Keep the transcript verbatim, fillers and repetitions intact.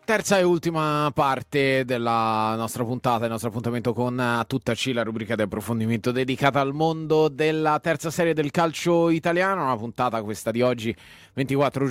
Terza e ultima parte della nostra puntata, del nostro appuntamento con A Tutta C, la rubrica di approfondimento dedicata al mondo della terza serie del calcio italiano. Una puntata, questa di oggi, ventiquattro